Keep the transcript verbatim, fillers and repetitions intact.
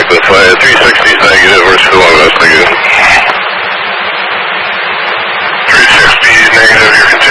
Specify three sixty is negative, we're still on investigating. three sixty is negative, you're continuing.